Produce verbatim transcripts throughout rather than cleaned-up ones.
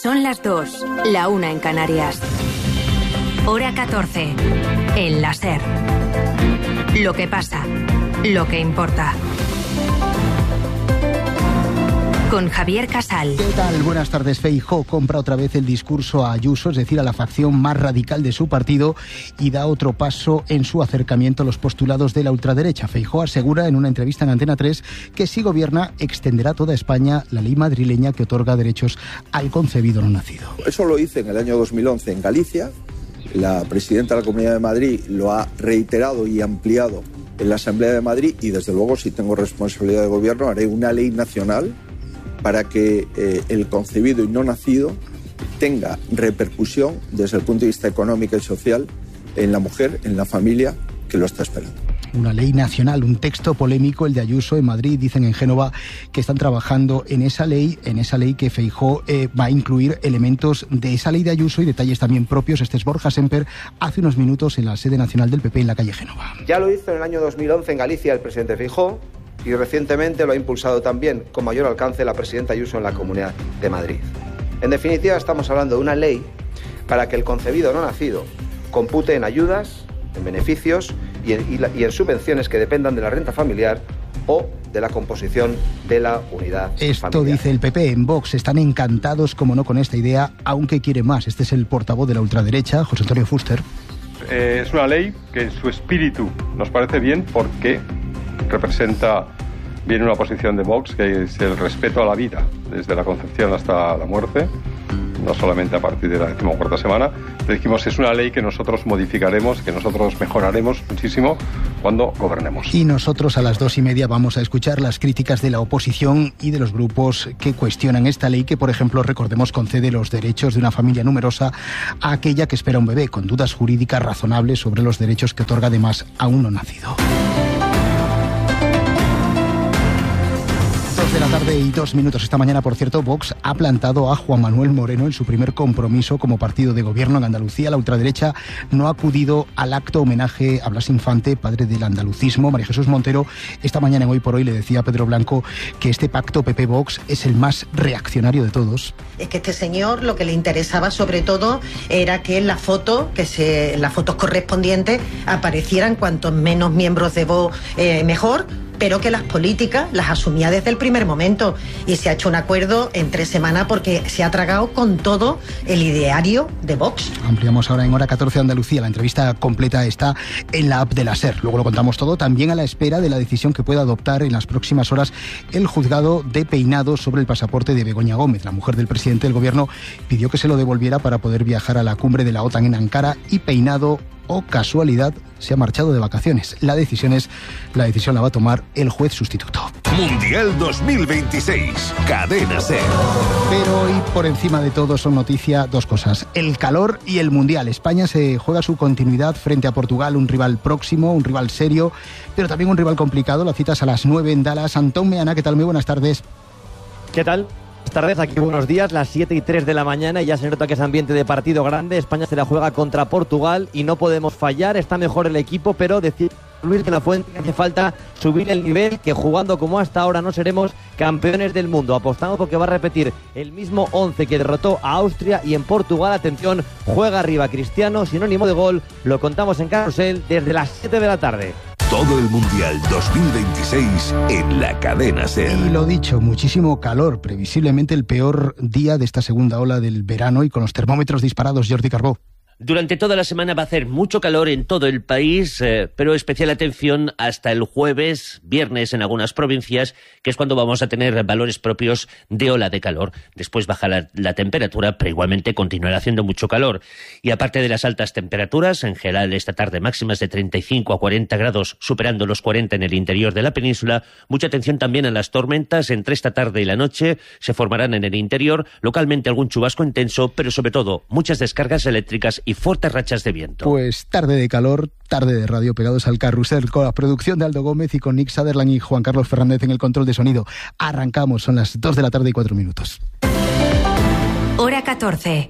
Son las dos, la una en Canarias. Hora catorce, en la SER. Lo que pasa, lo que importa. Con Javier Casal. ¿Qué tal? Buenas tardes. Feijóo compra otra vez el discurso a Ayuso, es decir, a la facción más radical de su partido, y da otro paso en su acercamiento a los postulados de la ultraderecha. Feijóo asegura en una entrevista en Antena tres que si gobierna extenderá a toda España la ley madrileña que otorga derechos al concebido no nacido. Eso lo hice en el año dos mil once en Galicia. La presidenta de la Comunidad de Madrid lo ha reiterado y ampliado en la Asamblea de Madrid, y desde luego, si tengo responsabilidad de gobierno, haré una ley nacional para que eh, el concebido y no nacido tenga repercusión desde el punto de vista económico y social en la mujer, en la familia que lo está esperando. Una ley nacional, un texto polémico, el de Ayuso en Madrid. Dicen en Génova que están trabajando en esa ley, en esa ley que Feijóo eh, va a incluir elementos de esa ley de Ayuso y detalles también propios. Este es Borja Semper, hace unos minutos en la sede nacional del P P en la calle Génova. Ya lo hizo en el año dos mil once en Galicia el presidente Feijóo, y recientemente lo ha impulsado también con mayor alcance la presidenta Ayuso en la Comunidad de Madrid. En definitiva, estamos hablando de una ley para que el concebido no nacido compute en ayudas, en beneficios y en, y la, y en subvenciones que dependan de la renta familiar o de la composición de la unidad Esto familiar. Dice el P P. En Vox están encantados, como no, con esta idea, aunque quiere más. Este es el portavoz de la ultraderecha, José Antonio Fuster. Eh, es una ley que en su espíritu nos parece bien porque representa bien una posición de Vox, que es el respeto a la vida, desde la concepción hasta la muerte, no solamente a partir de la decimocuarta semana. Le dijimos, es una ley que nosotros modificaremos, que nosotros mejoraremos muchísimo cuando gobernemos. Y nosotros a las dos y media vamos a escuchar las críticas de la oposición y de los grupos que cuestionan esta ley que, por ejemplo, recordemos, concede los derechos de una familia numerosa a aquella que espera un bebé, con dudas jurídicas razonables sobre los derechos que otorga además a un no nacido. De la tarde y dos minutos. Esta mañana, por cierto, Vox ha plantado a Juan Manuel Moreno en su primer compromiso como partido de gobierno en Andalucía. La ultraderecha no ha acudido al acto homenaje a Blas Infante, padre del andalucismo. María Jesús Montero, esta mañana en Hoy por Hoy, le decía a Pedro Blanco que este pacto P P-Vox es el más reaccionario de todos. Es que este señor lo que le interesaba sobre todo era que en la foto, que se, en las fotos correspondientes aparecieran cuantos menos miembros de Vox eh, mejor, pero que las políticas las asumía desde el primer momento, y se ha hecho un acuerdo en tres semanas porque se ha tragado con todo el ideario de Vox. Ampliamos ahora en Hora catorce Andalucía. La entrevista completa está en la app de la SER. Luego lo contamos todo, también a la espera de la decisión que pueda adoptar en las próximas horas el juzgado de Peinado sobre el pasaporte de Begoña Gómez. La mujer del presidente del gobierno pidió que se lo devolviera para poder viajar a la cumbre de la OTAN en Ankara, y Peinado, o casualidad, se ha marchado de vacaciones. La decisión es, la decisión la va a tomar el juez sustituto. Mundial dos mil veintiséis, Cadena SER. Pero hoy, por encima de todo, son noticia dos cosas: el calor y el Mundial. España se juega su continuidad frente a Portugal, un rival próximo, un rival serio, pero también un rival complicado. La cita es a las nueve en Dallas. Antón Meana, ¿qué tal? Muy buenas tardes. ¿Qué tal? Buenas tardes, aquí buenos días, las siete y tres de la mañana, y ya se nota que es ambiente de partido grande. España se la juega contra Portugal y no podemos fallar. Está mejor el equipo, pero decir Luis de la Fuente que hace falta subir el nivel, que jugando como hasta ahora no seremos campeones del mundo. Apostamos porque va a repetir el mismo once que derrotó a Austria, y en Portugal, atención, juega arriba Cristiano, sinónimo de gol. Lo contamos en Carrusel desde las siete de la tarde. Todo el Mundial dos mil veintiséis en la Cadena SER. Y lo dicho, muchísimo calor, previsiblemente el peor día de esta segunda ola del verano, y con los termómetros disparados. Jordi Carbó. Durante toda la semana va a hacer mucho calor en todo el país, eh, pero especial atención hasta el jueves, viernes en algunas provincias, que es cuando vamos a tener valores propios de ola de calor. Después baja la, la temperatura, pero igualmente continuará haciendo mucho calor. Y aparte de las altas temperaturas, en general esta tarde máximas de treinta y cinco a cuarenta grados, superando los cuarenta en el interior de la península. Mucha atención también a las tormentas. Entre esta tarde y la noche se formarán en el interior, localmente algún chubasco intenso, pero sobre todo muchas descargas eléctricas y fuertes rachas de viento. Pues tarde de calor, tarde de radio, pegados al carrusel, con la producción de Aldo Gómez y con Nick Sutherland y Juan Carlos Fernández en el control de sonido. Arrancamos, son las dos de la tarde y cuatro minutos. Hora catorce.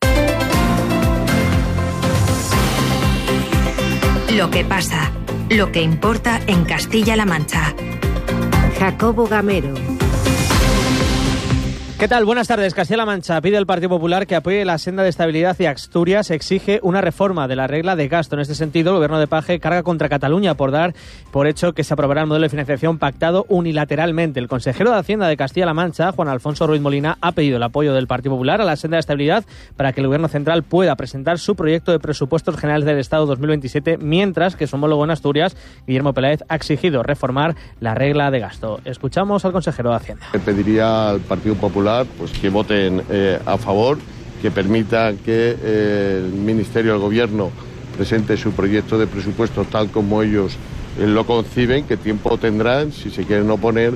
Lo que pasa, lo que importa en Castilla-La Mancha. Jacobo Gamero. ¿Qué tal? Buenas tardes. Castilla-La Mancha pide al Partido Popular que apoye la senda de estabilidad y Asturias exige una reforma de la regla de gasto. En este sentido, el gobierno de Paje carga contra Cataluña por dar por hecho que se aprobará el modelo de financiación pactado unilateralmente. El consejero de Hacienda de Castilla-La Mancha, Juan Alfonso Ruiz Molina, ha pedido el apoyo del Partido Popular a la senda de estabilidad para que el gobierno central pueda presentar su proyecto de presupuestos generales del Estado dos mil veintisiete, mientras que su homólogo en Asturias, Guillermo Peláez, ha exigido reformar la regla de gasto. Escuchamos al consejero de Hacienda. Le pediría al Partido Popular pues que voten eh, a favor, que permitan que eh, el Ministerio del Gobierno presente su proyecto de presupuesto tal como ellos eh, lo conciben, que tiempo tendrán, si se quieren oponer,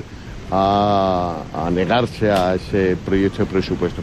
a, a negarse a ese proyecto de presupuesto.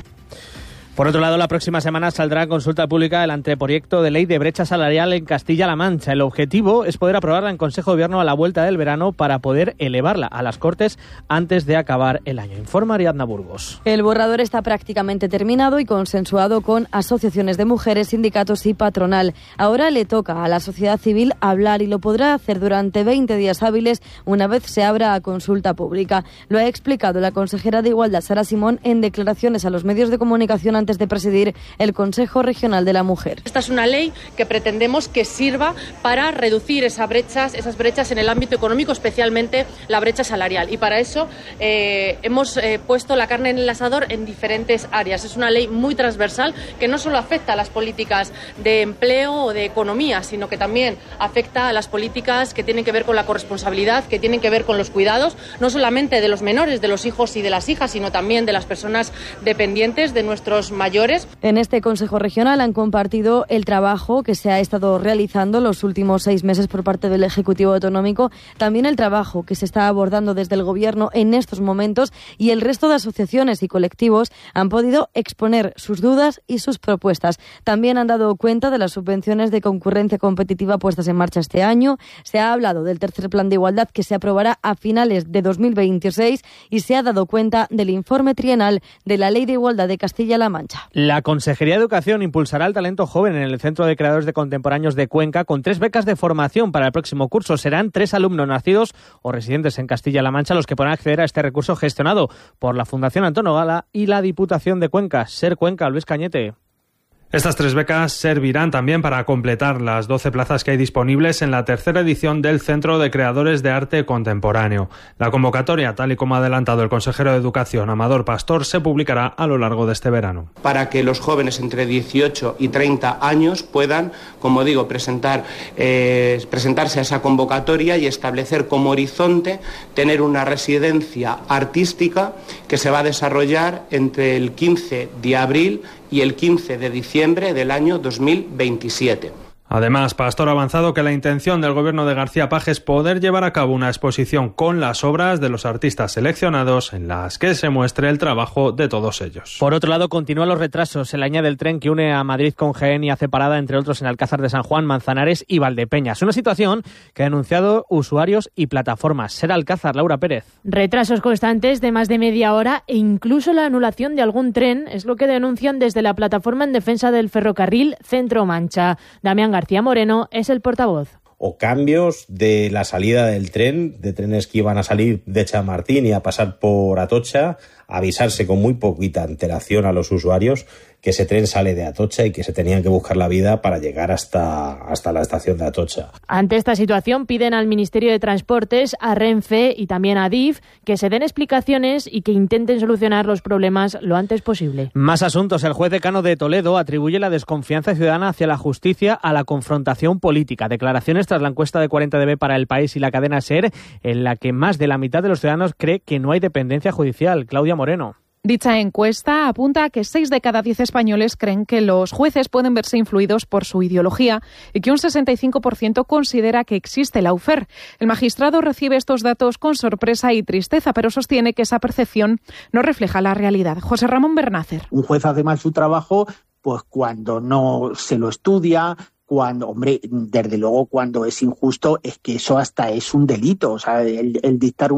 Por otro lado, la próxima semana saldrá a consulta pública el anteproyecto de ley de brecha salarial en Castilla-La Mancha. El objetivo es poder aprobarla en Consejo de Gobierno a la vuelta del verano para poder elevarla a las Cortes antes de acabar el año. Informa Ariadna Burgos. El borrador está prácticamente terminado y consensuado con asociaciones de mujeres, sindicatos y patronal. Ahora le toca a la sociedad civil hablar y lo podrá hacer durante veinte días hábiles una vez se abra a consulta pública. Lo ha explicado la consejera de Igualdad, Sara Simón, en declaraciones a los medios de comunicación antes de presidir el Consejo Regional de la Mujer. Esta es una ley que pretendemos que sirva para reducir esas brechas, esas brechas en el ámbito económico, especialmente la brecha salarial. Y para eso eh, hemos eh, puesto la carne en el asador en diferentes áreas. Es una ley muy transversal que no solo afecta a las políticas de empleo o de economía, sino que también afecta a las políticas que tienen que ver con la corresponsabilidad, que tienen que ver con los cuidados, no solamente de los menores, de los hijos y de las hijas, sino también de las personas dependientes, de nuestros mayores. En este Consejo Regional han compartido el trabajo que se ha estado realizando los últimos seis meses por parte del Ejecutivo Autonómico, también el trabajo que se está abordando desde el Gobierno en estos momentos, y el resto de asociaciones y colectivos han podido exponer sus dudas y sus propuestas. También han dado cuenta de las subvenciones de concurrencia competitiva puestas en marcha este año. Se ha hablado del tercer plan de igualdad que se aprobará a finales de dos mil veintiséis y se ha dado cuenta del informe trienal de la Ley de Igualdad de Castilla-La Mancha. La Consejería de Educación impulsará el talento joven en el Centro de Creadores de Contemporáneos de Cuenca con tres becas de formación para el próximo curso. Serán tres alumnos nacidos o residentes en Castilla-La Mancha los que podrán acceder a este recurso gestionado por la Fundación Antonio Gala y la Diputación de Cuenca. Ser Cuenca, Luis Cañete. Estas tres becas servirán también para completar las doce plazas que hay disponibles en la tercera edición del Centro de Creadores de Arte Contemporáneo. La convocatoria, tal y como ha adelantado el consejero de Educación, Amador Pastor, se publicará a lo largo de este verano. Para que los jóvenes entre dieciocho y treinta años puedan, como digo, presentar, eh, presentarse a esa convocatoria y establecer como horizonte tener una residencia artística que se va a desarrollar entre el quince de abril y el quince de diciembre del año dos mil veintisiete. Además, Pastor ha avanzado que la intención del gobierno de García Paje es poder llevar a cabo una exposición con las obras de los artistas seleccionados en las que se muestre el trabajo de todos ellos. Por otro lado, continúan los retrasos en la línea del tren que une a Madrid con Jaén y hace parada, entre otros, en Alcázar de San Juan, Manzanares y Valdepeñas. Una situación que han denunciado usuarios y plataformas. Ser Alcázar, Laura Pérez. Retrasos constantes de más de media hora e incluso la anulación de algún tren es lo que denuncian desde la plataforma en defensa del ferrocarril Centro-Mancha. Damián García Moreno es el portavoz. O cambios de la salida del tren, de trenes que iban a salir de Chamartín y a pasar por Atocha, avisarse con muy poquita antelación a los usuarios que ese tren sale de Atocha y que se tenían que buscar la vida para llegar hasta, hasta la estación de Atocha. Ante esta situación piden al Ministerio de Transportes, a Renfe y también a Adif que se den explicaciones y que intenten solucionar los problemas lo antes posible. Más asuntos. El juez decano de Toledo atribuye la desconfianza ciudadana hacia la justicia a la confrontación política. Declaraciones tras la encuesta de cuarenta D B para El País y la cadena SER, en la que más de la mitad de los ciudadanos cree que no hay dependencia judicial. Claudia Moreno. Dicha encuesta apunta a que seis de cada diez españoles creen que los jueces pueden verse influidos por su ideología y que un sesenta y cinco por ciento considera que existe lawfare. El magistrado recibe estos datos con sorpresa y tristeza, pero sostiene que esa percepción no refleja la realidad. José Ramón Bernácer. Un juez hace mal su trabajo pues cuando no se lo estudia, cuando, hombre, desde luego cuando es injusto, es que eso hasta es un delito. O sea, el, el dictar una,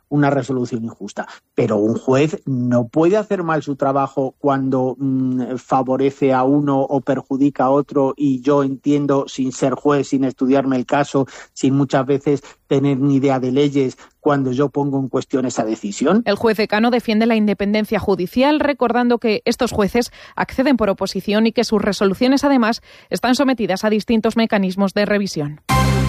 una resolución injusta. Pero un juez no puede hacer mal su trabajo cuando mmm, favorece a uno o perjudica a otro, y yo entiendo, sin ser juez, sin estudiarme el caso, sin muchas veces tener ni idea de leyes, cuando yo pongo en cuestión esa decisión. El juez decano defiende la independencia judicial, recordando que estos jueces acceden por oposición y que sus resoluciones, además, están sometidas a distintos mecanismos de revisión.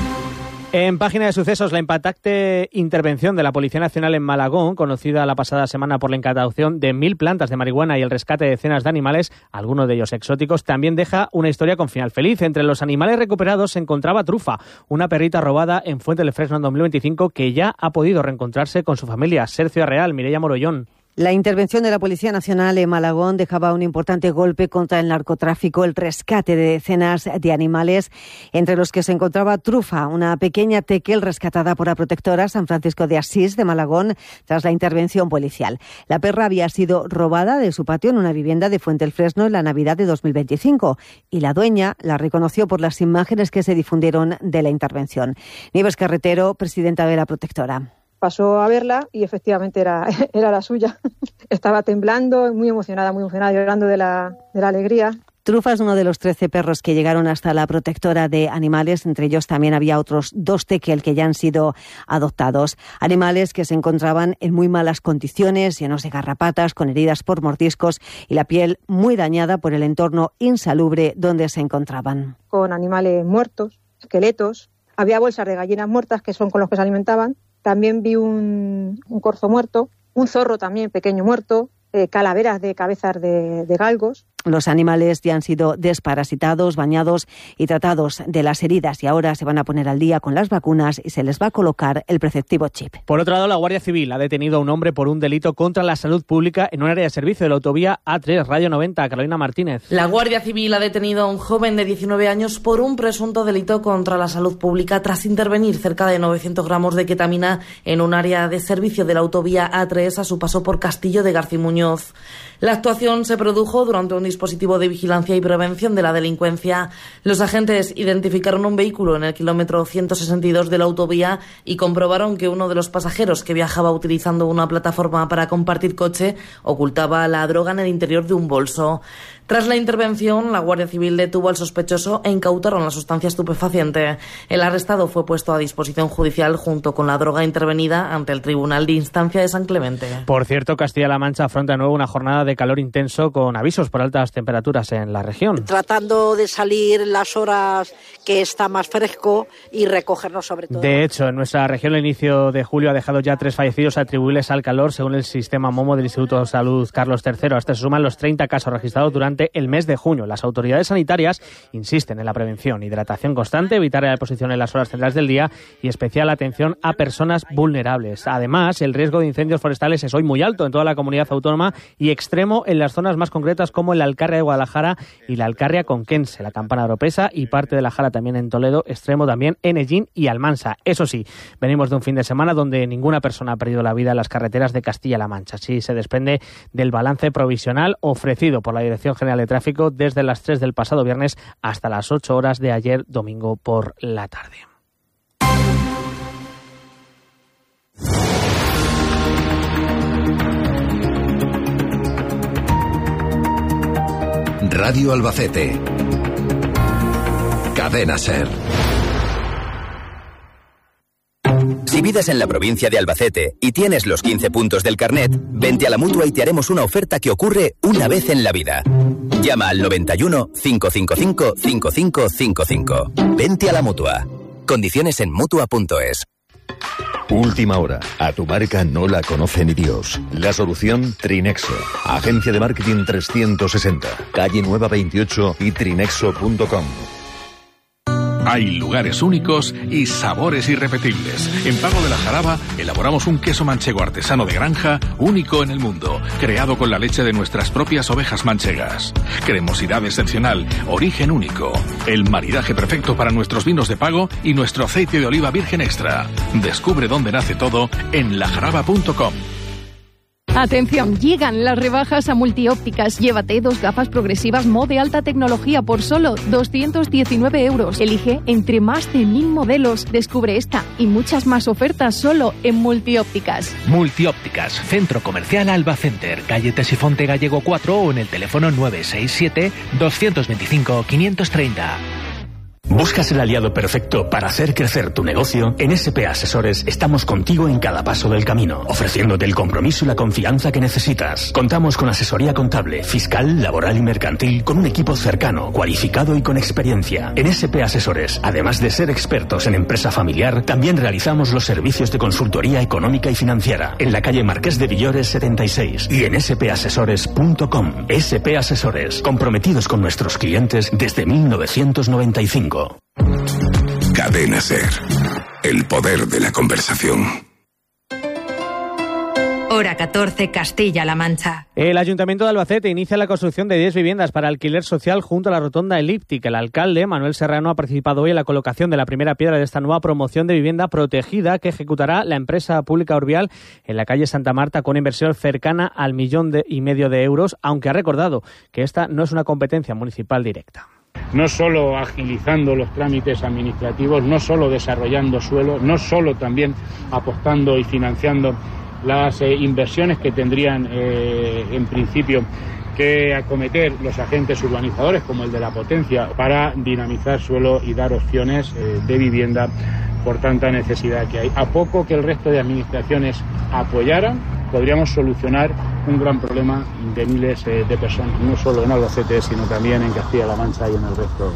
En página de sucesos, la impactante intervención de la Policía Nacional en Malagón, conocida la pasada semana por la incautación de mil plantas de marihuana y el rescate de decenas de animales, algunos de ellos exóticos, también deja una historia con final feliz. Entre los animales recuperados se encontraba Trufa, una perrita robada en Fuente del Fresno en dos mil veinticinco que ya ha podido reencontrarse con su familia. Sergio Real, Mireia Morollón. La intervención de la Policía Nacional en Malagón dejaba un importante golpe contra el narcotráfico, el rescate de decenas de animales, entre los que se encontraba Trufa, una pequeña tequel rescatada por la protectora San Francisco de Asís de Malagón tras la intervención policial. La perra había sido robada de su patio en una vivienda de Fuente del Fresno en la Navidad de dos mil veinticinco y la dueña la reconoció por las imágenes que se difundieron de la intervención. Nieves Carretero, presidenta de la protectora. Pasó a verla y efectivamente era, era la suya. Estaba temblando, muy emocionada, muy emocionada, llorando de la, de la alegría. Trufa es uno de los trece perros que llegaron hasta la protectora de animales. Entre ellos también había otros dos tequel que ya han sido adoptados. Animales que se encontraban en muy malas condiciones, llenos de garrapatas, con heridas por mordiscos y la piel muy dañada por el entorno insalubre donde se encontraban. Con animales muertos, esqueletos. Había bolsas de gallinas muertas, que son con los que se alimentaban. También vi un, un corzo muerto, un zorro también pequeño muerto, eh, calaveras de cabezas de, de galgos. Los animales ya han sido desparasitados, bañados y tratados de las heridas y ahora se van a poner al día con las vacunas y se les va a colocar el preceptivo chip. Por otro lado, la Guardia Civil ha detenido a un hombre por un delito contra la salud pública en un área de servicio de la autovía A tres, Radio noventa. Carolina Martínez. La Guardia Civil ha detenido a un joven de diecinueve años por un presunto delito contra la salud pública tras intervenir cerca de novecientos gramos de ketamina en un área de servicio de la autovía A tres a su paso por Castillo de García Muñoz. La actuación se produjo durante un dispositivo de vigilancia y prevención de la delincuencia. Los agentes identificaron un vehículo en el kilómetro ciento sesenta y dos de la autovía y comprobaron que uno de los pasajeros, que viajaba utilizando una plataforma para compartir coche, ocultaba la droga en el interior de un bolso. Tras la intervención, la Guardia Civil detuvo al sospechoso e incautaron la sustancia estupefaciente. El arrestado fue puesto a disposición judicial junto con la droga intervenida ante el Tribunal de Instancia de San Clemente. Por cierto, Castilla-La Mancha afronta de nuevo una jornada de calor intenso con avisos por altas temperaturas en la región. Tratando de salir las horas que está más fresco y recogernos sobre todo. De hecho, en nuestra región el inicio de julio ha dejado ya tres fallecidos atribuibles al calor según el sistema MOMO del Instituto de Salud Carlos tercero. A este se suman los treinta casos registrados durante el mes de junio. Las autoridades sanitarias insisten en la prevención, hidratación constante, evitar la exposición en las horas centrales del día y especial atención a personas vulnerables. Además, el riesgo de incendios forestales es hoy muy alto en toda la comunidad autónoma y extremo en las zonas más concretas como en la Alcarria de Guadalajara y la Alcarria Conquense, la Campana de Oropesa y parte de la Jara también en Toledo, extremo también en Ellín y Almansa. Eso sí, venimos de un fin de semana donde ninguna persona ha perdido la vida en las carreteras de Castilla-La Mancha. Así se desprende del balance provisional ofrecido por la Dirección General de Tráfico desde las tres del pasado viernes hasta las ocho horas de ayer domingo por la tarde. Radio Albacete. Cadena SER. Si vives en la provincia de Albacete y tienes los quince puntos del carnet, vente a la Mutua y te haremos una oferta que ocurre una vez en la vida. Llama al noventa y uno, cincuecientos cincuenta y cinco, cinco cinco cinco cinco. Vente a la Mutua. Condiciones en Mutua punto es. Última hora. A tu marca no la conoce ni Dios. La solución Trinexo. Agencia de Marketing trescientos sesenta. Calle Nueva veintiocho y trinexo punto com. Hay lugares únicos y sabores irrepetibles. En Pago de la Jaraba elaboramos un queso manchego artesano de granja único en el mundo, creado con la leche de nuestras propias ovejas manchegas. Cremosidad excepcional, origen único. El maridaje perfecto para nuestros vinos de Pago y nuestro aceite de oliva virgen extra. Descubre dónde nace todo en la jaraba punto com. Atención, llegan las rebajas a Multiópticas. Llévate dos gafas progresivas Mo de alta tecnología por solo doscientos diecinueve euros. Elige entre más de mil modelos. Descubre esta y muchas más ofertas solo en Multiópticas. Multiópticas, Centro Comercial Alba Center, calle Tesifonte Gallego cuatro o en el teléfono nueve seis siete, dos dos cinco, cinco tres cero. ¿Buscas el aliado perfecto para hacer crecer tu negocio? En S P Asesores estamos contigo en cada paso del camino, ofreciéndote el compromiso y la confianza que necesitas. Contamos con asesoría contable, fiscal, laboral y mercantil, con un equipo cercano, cualificado y con experiencia. En S P Asesores, además de ser expertos en empresa familiar, también realizamos los servicios de consultoría económica y financiera en la calle Marqués de Villores setenta y seis y en s p asesores punto com. S P Asesores, comprometidos con nuestros clientes desde mil novecientos noventa y cinco. Cadena SER. El poder de la conversación. Hora catorce, Castilla-La Mancha. El Ayuntamiento de Albacete inicia la construcción de diez viviendas para alquiler social junto a la rotonda elíptica. El alcalde, Manuel Serrano, ha participado hoy en la colocación de la primera piedra de esta nueva promoción de vivienda protegida que ejecutará la empresa pública Urbial en la calle Santa Marta con inversión cercana al millón de, y medio de euros, aunque ha recordado que esta no es una competencia municipal directa. No solo agilizando los trámites administrativos, no solo desarrollando suelo, no solo también apostando y financiando las eh, inversiones que tendrían eh, en principio que acometer los agentes urbanizadores como el de la potencia para dinamizar suelo y dar opciones eh, de vivienda por tanta necesidad que hay. A poco que el resto de administraciones apoyaran, podríamos solucionar un gran problema de miles eh, de personas, no solo en Albacete, sino también en Castilla-La Mancha y en el resto.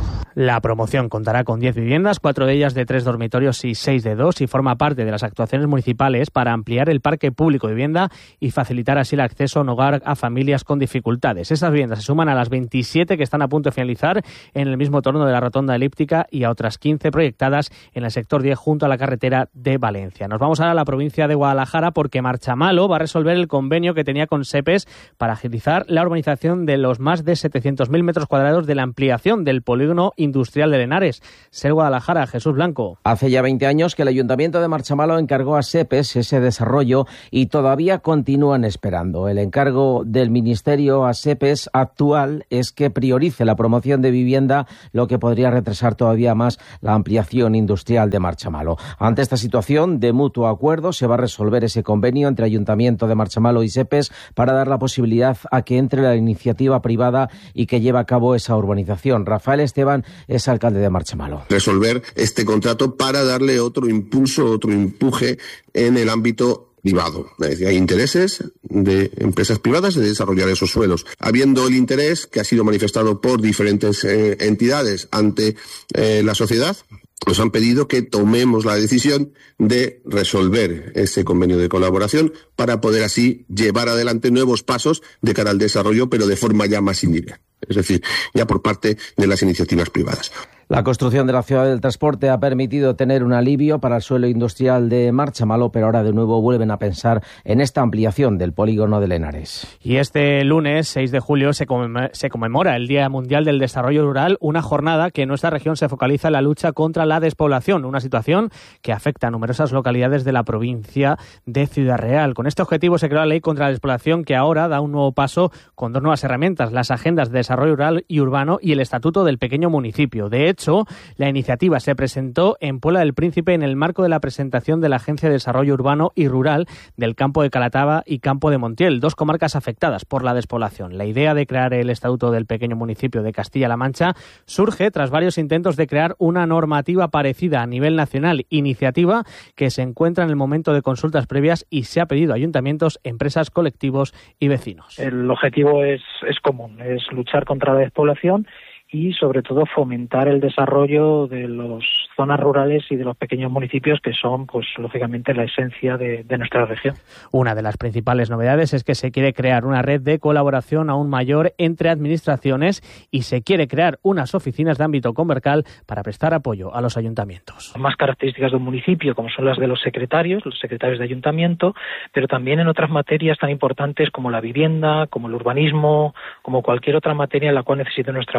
La promoción contará con diez viviendas, cuatro de ellas de tres dormitorios y seis de dos, y forma parte de las actuaciones municipales para ampliar el parque público de vivienda y facilitar así el acceso a un hogar a familias con dificultades. Esas viviendas se suman a las veintisiete que están a punto de finalizar en el mismo torno de la rotonda elíptica y a otras quince proyectadas en el sector diez junto a la carretera de Valencia. Nos vamos ahora a la provincia de Guadalajara porque Marchamalo va a resolver el convenio que tenía con SEPES para agilizar la urbanización de los más de setecientos mil metros cuadrados de la ampliación del polígono industrial de Lenares. Ser Guadalajara, Jesús Blanco. Hace ya veinte años que el Ayuntamiento de Marchamalo encargó a SEPES ese desarrollo y todavía continúan esperando. El encargo del Ministerio a SEPES actual es que priorice la promoción de vivienda, lo que podría retrasar todavía más la ampliación industrial de Marchamalo. Ante esta situación, de mutuo acuerdo, se va a resolver ese convenio entre Ayuntamiento de Marchamalo y SEPES para dar la posibilidad a que entre la iniciativa privada y que lleve a cabo esa urbanización. Rafael Esteban es alcalde de Marchamalo. Resolver este contrato para darle otro impulso, otro empuje en el ámbito privado. Es decir, hay intereses de empresas privadas de desarrollar esos suelos. Habiendo el interés que ha sido manifestado por diferentes eh, entidades ante eh, la sociedad, nos han pedido que tomemos la decisión de resolver ese convenio de colaboración para poder así llevar adelante nuevos pasos de cara al desarrollo, pero de forma ya más indirecta. Es decir, ya por parte de las iniciativas privadas. La construcción de la ciudad del transporte ha permitido tener un alivio para el suelo industrial de Marchamalo, pero ahora de nuevo vuelven a pensar en esta ampliación del polígono de Lenares. Y este lunes, seis de julio, se conmemora el Día Mundial del Desarrollo Rural, una jornada que en nuestra región se focaliza en la lucha contra la despoblación, una situación que afecta a numerosas localidades de la provincia de Ciudad Real. Con este objetivo se creó la Ley contra la Despoblación, que ahora da un nuevo paso con dos nuevas herramientas, las agendas de desarrollo rural y urbano y el Estatuto del Pequeño Municipio. De hecho, la iniciativa se presentó en Puebla del Príncipe en el marco de la presentación de la Agencia de Desarrollo Urbano y Rural del Campo de Calataba y Campo de Montiel, dos comarcas afectadas por la despoblación. La idea de crear el Estatuto del Pequeño Municipio de Castilla-La Mancha surge tras varios intentos de crear una normativa parecida a nivel nacional, iniciativa que se encuentra en el momento de consultas previas y se ha pedido a ayuntamientos, empresas, colectivos y vecinos. El objetivo es, es común, es luchar contra la despoblación y sobre todo fomentar el desarrollo de las zonas rurales y de los pequeños municipios que son, pues lógicamente, la esencia de, de nuestra región. Una de las principales novedades es que se quiere crear una red de colaboración aún mayor entre administraciones y se quiere crear unas oficinas de ámbito comarcal para prestar apoyo a los ayuntamientos. Más características de un municipio, como son las de los secretarios, los secretarios de ayuntamiento, pero también en otras materias tan importantes como la vivienda, como el urbanismo, como cualquier otra materia en la cual necesite nuestro apoyo.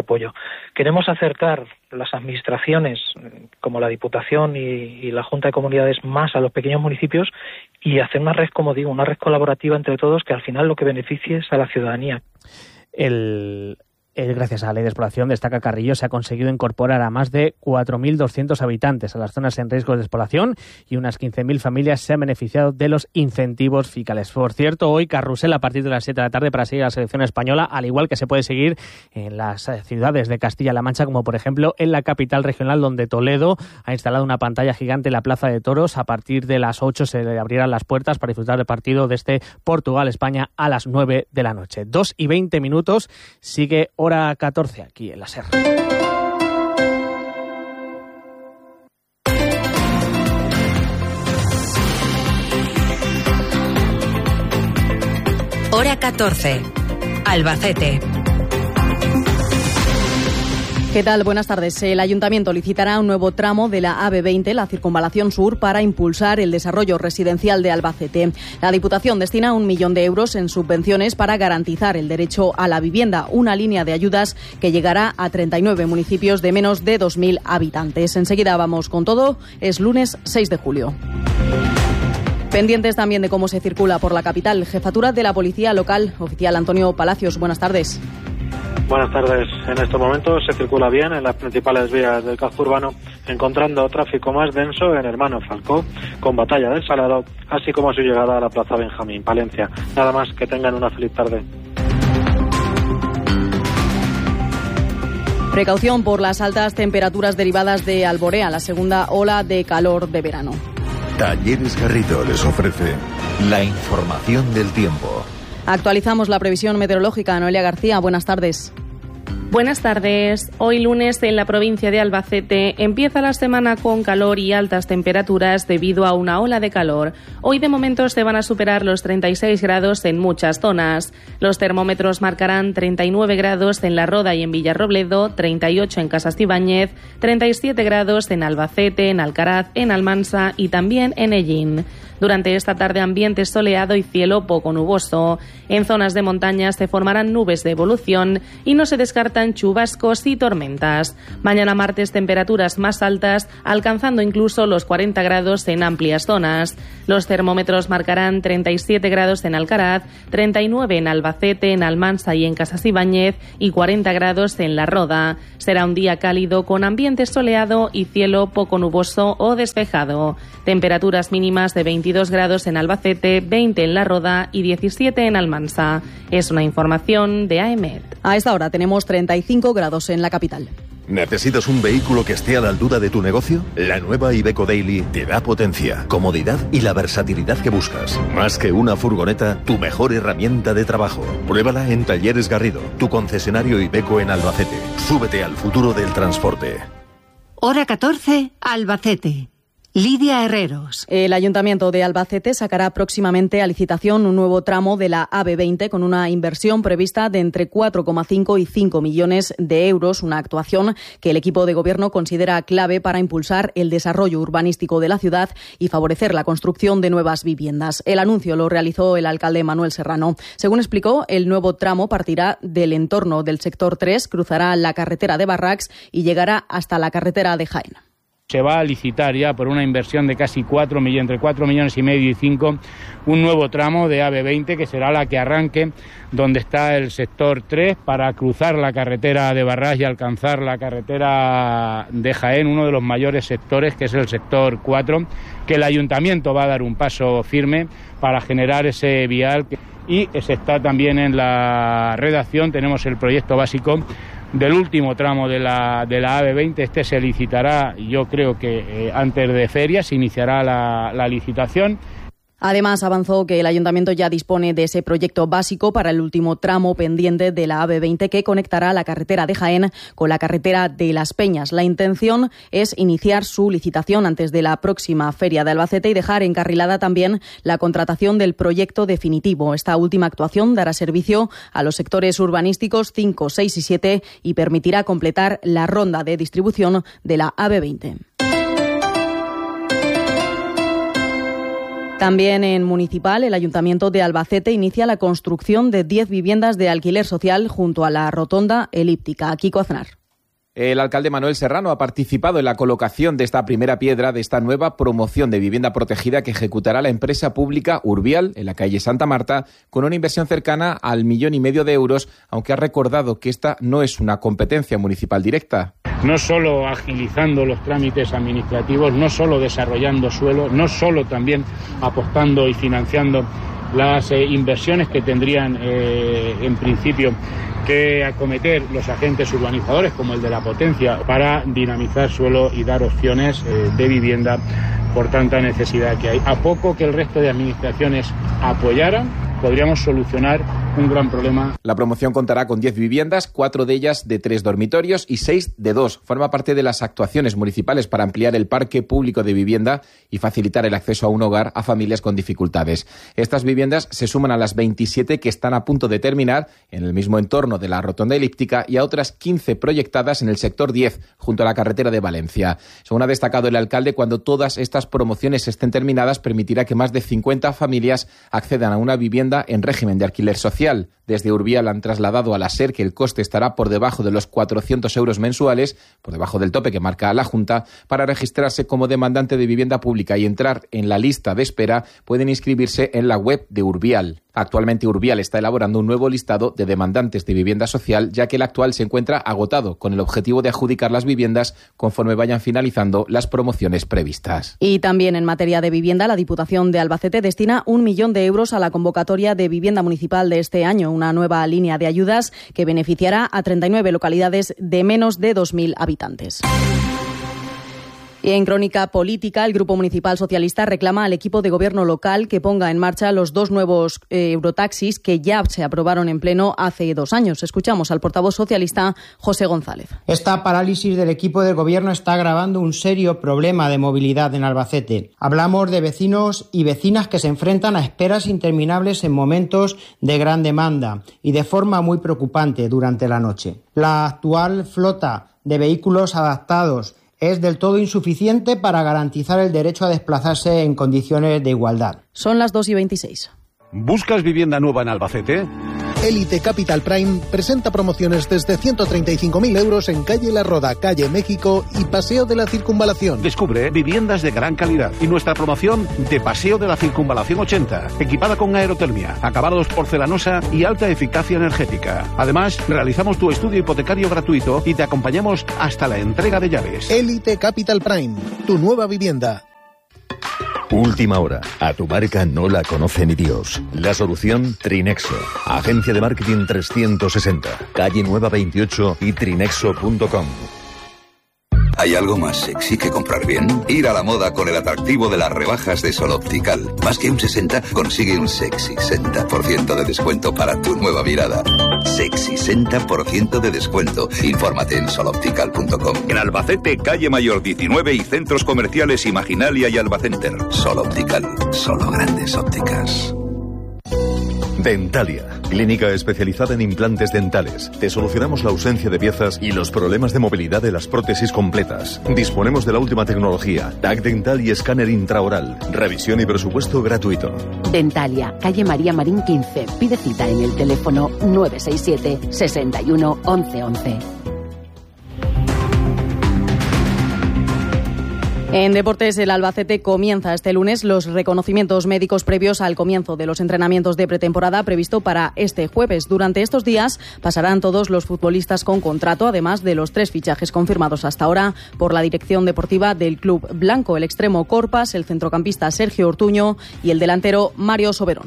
Queremos acercar las administraciones, como la Diputación y, y la Junta de Comunidades, más a los pequeños municipios y hacer una red, como digo, una red colaborativa entre todos que al final lo que beneficie es a la ciudadanía. El... Gracias a la ley de despoblación, destaca Carrillo, se ha conseguido incorporar a más de cuatro mil doscientos habitantes a las zonas en riesgo de despoblación y unas quince mil familias se han beneficiado de los incentivos fiscales. Por cierto, hoy carrusel a partir de las siete de la tarde para seguir a la selección española, al igual que se puede seguir en las ciudades de Castilla-La Mancha, como por ejemplo en la capital regional, donde Toledo ha instalado una pantalla gigante en la Plaza de Toros. A partir de las ocho se le abrirán las puertas para disfrutar del partido de este Portugal-España a las nueve de la noche. Dos y veinte minutos, sigue hora catorce aquí en la SER. Hora catorce. Albacete. ¿Qué tal? Buenas tardes. El Ayuntamiento licitará un nuevo tramo de la A B veinte, la Circunvalación Sur, para impulsar el desarrollo residencial de Albacete. La Diputación destina un millón de euros en subvenciones para garantizar el derecho a la vivienda, una línea de ayudas que llegará a treinta y nueve municipios de menos de dos mil habitantes. Enseguida vamos con todo. Es lunes seis de julio. Pendientes también de cómo se circula por la capital. Jefatura de la Policía Local, oficial Antonio Palacios. Buenas tardes. Buenas tardes. En estos momentos se circula bien en las principales vías del casco urbano, encontrando tráfico más denso en Hermano Falcó, con Batalla del Salado, así como su llegada a la Plaza Benjamín, Palencia. Nada más, que tengan una feliz tarde. Precaución por las altas temperaturas derivadas de Alborea, la segunda ola de calor de verano. Talleres Garrido les ofrece la información del tiempo. Actualizamos la previsión meteorológica. Noelia García, buenas tardes. Buenas tardes. Hoy lunes en la provincia de Albacete empieza la semana con calor y altas temperaturas debido a una ola de calor. Hoy de momento se van a superar los treinta y seis grados en muchas zonas. Los termómetros marcarán treinta y nueve grados en La Roda y en Villarrobledo, treinta y ocho en Casas Ibáñez, treinta y siete grados en Albacete, en Alcaraz, en Almansa y también en Ellín. Durante esta tarde ambiente soleado y cielo poco nuboso. En zonas de montaña se formarán nubes de evolución y no se descartan chubascos y tormentas. Mañana martes temperaturas más altas, alcanzando incluso los cuarenta grados en amplias zonas. Los termómetros marcarán treinta y siete grados en Alcaraz, treinta y nueve en Albacete, en Almansa y en Casas Ibáñez y cuarenta grados en La Roda. Será un día cálido con ambiente soleado y cielo poco nuboso o despejado. Temperaturas mínimas de veintidós grados en Albacete, veinte en La Roda y diecisiete en Almansa. Es una información de A E M E T. A esta hora tenemos treinta y cinco grados en la capital. ¿Necesitas un vehículo que esté a la altura de tu negocio? La nueva Iveco Daily te da potencia, comodidad y la versatilidad que buscas. Más que una furgoneta, tu mejor herramienta de trabajo. Pruébala en Talleres Garrido, tu concesionario Iveco en Albacete. Súbete al futuro del transporte. Hora catorce, Albacete. Lidia Herreros. El Ayuntamiento de Albacete sacará próximamente a licitación un nuevo tramo de la A B veinte con una inversión prevista de entre cuatro coma cinco y cinco millones de euros, una actuación que el equipo de gobierno considera clave para impulsar el desarrollo urbanístico de la ciudad y favorecer la construcción de nuevas viviendas. El anuncio lo realizó el alcalde Manuel Serrano. Según explicó, el nuevo tramo partirá del entorno del sector tres, cruzará la carretera de Barracs y llegará hasta la carretera de Jaén. Se va a licitar ya por una inversión de casi cuatro millones, entre cuatro millones y medio y cinco, un nuevo tramo de A B veinte que será la que arranque donde está el sector tres para cruzar la carretera de Barras y alcanzar la carretera de Jaén, uno de los mayores sectores que es el sector cuatro, que el ayuntamiento va a dar un paso firme para generar ese vial. Y se está también en la redacción, tenemos el proyecto básico del último tramo de la, de la A B veinte. Este se licitará, yo creo que eh, antes de ferias, se iniciará la, la licitación. Además, avanzó que el Ayuntamiento ya dispone de ese proyecto básico para el último tramo pendiente de la A B veinte que conectará la carretera de Jaén con la carretera de Las Peñas. La intención es iniciar su licitación antes de la próxima Feria de Albacete y dejar encarrilada también la contratación del proyecto definitivo. Esta última actuación dará servicio a los sectores urbanísticos cinco, seis y siete y permitirá completar la ronda de distribución de la A B veinte. También en municipal, el Ayuntamiento de Albacete inicia la construcción de diez viviendas de alquiler social junto a la rotonda elíptica. Kiko Aznar. El alcalde Manuel Serrano ha participado en la colocación de esta primera piedra de esta nueva promoción de vivienda protegida que ejecutará la empresa pública Urbial en la calle Santa Marta con una inversión cercana al millón y medio de euros, aunque ha recordado que esta no es una competencia municipal directa. No solo agilizando los trámites administrativos, no solo desarrollando suelo, no solo también apostando y financiando las eh, inversiones que tendrían eh, en principio que acometer los agentes urbanizadores como el de la Potencia para dinamizar suelo y dar opciones eh, de vivienda por tanta necesidad que hay. A poco que el resto de administraciones apoyaran, podríamos solucionar un gran problema. La promoción contará con diez viviendas, cuatro de ellas de tres dormitorios y seis de dos. Forma parte de las actuaciones municipales para ampliar el parque público de vivienda y facilitar el acceso a un hogar a familias con dificultades. Estas viviendas se suman a las veintisiete que están a punto de terminar en el mismo entorno de la rotonda elíptica y a otras quince proyectadas en el sector diez, junto a la carretera de Valencia. Según ha destacado el alcalde, cuando todas estas promociones estén terminadas, permitirá que más de cincuenta familias accedan a una vivienda en régimen de alquiler social. Desde Urbial han trasladado a la SER que el coste estará por debajo de los cuatrocientos euros mensuales, por debajo del tope que marca la Junta. Para registrarse como demandante de vivienda pública y entrar en la lista de espera, pueden inscribirse en la web de Urbial. Actualmente Urbial está elaborando un nuevo listado de demandantes de vivienda social, ya que el actual se encuentra agotado, con el objetivo de adjudicar las viviendas conforme vayan finalizando las promociones previstas. Y también en materia de vivienda, la Diputación de Albacete destina un millón de euros a la convocatoria de vivienda municipal de este año, una nueva línea de ayudas que beneficiará a treinta y nueve localidades de menos de dos mil habitantes. Y en crónica política, el Grupo Municipal Socialista reclama al equipo de gobierno local que ponga en marcha los dos nuevos eh, eurotaxis que ya se aprobaron en pleno hace dos años. Escuchamos al portavoz socialista José González. Esta parálisis del equipo de gobierno está agravando un serio problema de movilidad en Albacete. Hablamos de vecinos y vecinas que se enfrentan a esperas interminables en momentos de gran demanda y de forma muy preocupante durante la noche. La actual flota de vehículos adaptados es del todo insuficiente para garantizar el derecho a desplazarse en condiciones de igualdad. Son las dos y veintiséis. ¿Buscas vivienda nueva en Albacete? Elite Capital Prime presenta promociones desde ciento treinta y cinco mil euros en calle La Roda, calle México y Paseo de la Circunvalación. Descubre viviendas de gran calidad y nuestra promoción de Paseo de la Circunvalación ochenta, equipada con aerotermia, acabados porcelanosa y alta eficacia energética. Además, realizamos tu estudio hipotecario gratuito y te acompañamos hasta la entrega de llaves. Elite Capital Prime, tu nueva vivienda. Última hora. A tu marca no la conoce ni Dios. La solución, Trinexo. Agencia de marketing trescientos sesenta. Calle Nueva veintiocho y trinexo punto com. ¿Hay algo más sexy que comprar bien? Ir a la moda con el atractivo de las rebajas de Sol Optical. Más que un sesenta, consigue un sexy sesenta por ciento de descuento para tu nueva mirada. Sexy sesenta por ciento de descuento. Infórmate en sol optical punto com. En Albacete, calle Mayor diecinueve y centros comerciales Imaginalia y Albacenter. Sol Optical. Solo grandes ópticas. Dentalia, clínica especializada en implantes dentales. Te solucionamos la ausencia de piezas y los problemas de movilidad de las prótesis completas. Disponemos de la última tecnología, T A C dental y escáner intraoral. Revisión y presupuesto gratuito. Dentalia, calle María Marín quince. Pide cita en el teléfono nueve seis siete, sesenta y uno, once once. En deportes, el Albacete comienza este lunes los reconocimientos médicos previos al comienzo de los entrenamientos de pretemporada previsto para este jueves. Durante estos días pasarán todos los futbolistas con contrato, además de los tres fichajes confirmados hasta ahora por la dirección deportiva del club blanco: el extremo Corpas, el centrocampista Sergio Ortuño y el delantero Mario Soberón.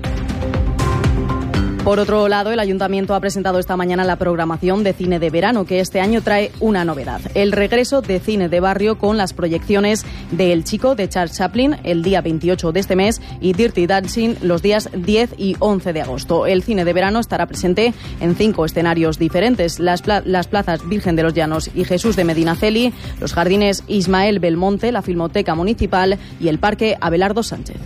Por otro lado, el Ayuntamiento ha presentado esta mañana la programación de cine de verano, que este año trae una novedad: el regreso de cine de barrio con las proyecciones de El Chico de Charles Chaplin el día veintiocho de este mes y Dirty Dancing los días diez y once de agosto. El cine de verano estará presente en cinco escenarios diferentes: las, pla- las plazas Virgen de los Llanos y Jesús de Medinaceli, los jardines Ismael Belmonte, la Filmoteca Municipal y el Parque Abelardo Sánchez.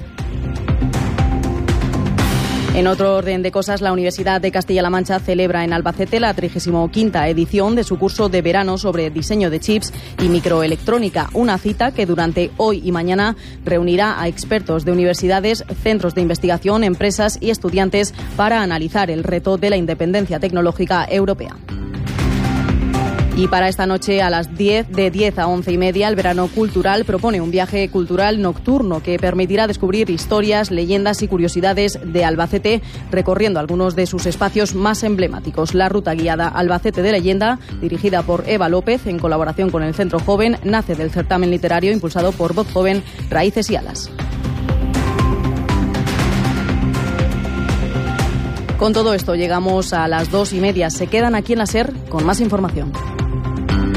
En otro orden de cosas, la Universidad de Castilla-La Mancha celebra en Albacete la trigésima quinta edición de su curso de verano sobre diseño de chips y microelectrónica, una cita que durante hoy y mañana reunirá a expertos de universidades, centros de investigación, empresas y estudiantes para analizar el reto de la independencia tecnológica europea. Y para esta noche a las diez, de diez a once y media, el Verano Cultural propone un viaje cultural nocturno que permitirá descubrir historias, leyendas y curiosidades de Albacete, recorriendo algunos de sus espacios más emblemáticos. La ruta guiada Albacete de Leyenda, dirigida por Eva López en colaboración con el Centro Joven, nace del certamen literario impulsado por Voz Joven, Raíces y Alas. Con todo esto llegamos a las dos y media. Se quedan aquí en la SER con más información.